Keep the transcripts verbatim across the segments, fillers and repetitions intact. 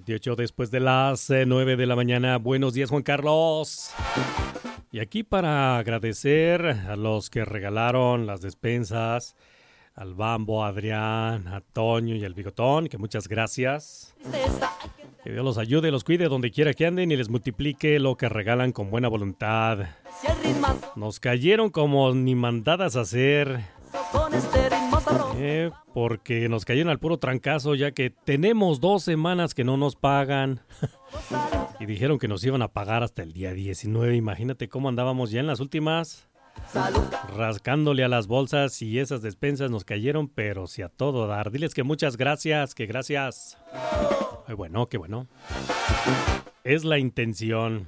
veintiocho después de las eh, nueve de la mañana. Buenos días, Juan Carlos. Y aquí para agradecer a los que regalaron las despensas, al Bambo, a Adrián, a Toño y al Bigotón, que muchas gracias. Que Dios los ayude, los cuide donde quiera que anden y les multiplique lo que regalan con buena voluntad. Nos cayeron como ni mandadas a hacer, eh, porque nos cayeron al puro trancazo, ya que tenemos dos semanas que no nos pagan. Y dijeron que nos iban a pagar hasta el día diecinueve. Imagínate cómo andábamos ya en las últimas, rascándole a las bolsas, y esas despensas nos cayeron, pero si a todo dar. Diles que muchas gracias, que gracias. Ay, bueno, qué bueno. Es la intención.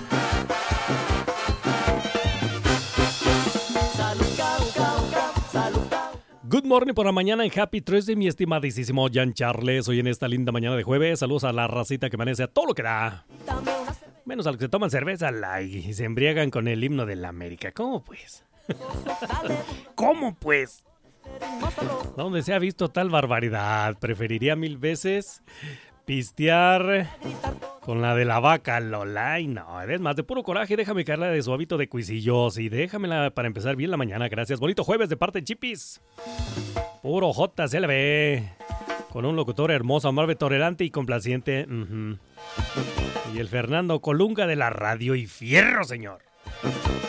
Good morning por la mañana en Happy Thursday, mi estimadísimo Jan Charles. Hoy en esta linda mañana de jueves, saludos a la racita que amanece a todo lo que da. Menos a los que se toman cerveza light y se embriagan con el himno de la América. ¿Cómo pues? ¿Cómo pues? ¿Dónde se ha visto tal barbaridad? Preferiría mil veces pistear con la de la vaca Lola. Y no, es más, de puro coraje, déjame caerla de suavito de cuisillos y déjamela para empezar bien la mañana. Gracias. Bonito jueves de parte de Chipis. Puro J C L B. Con un locutor hermoso, amable, tolerante y complaciente. Uh-huh. Y el Fernando Colunga de la radio y fierro, señor.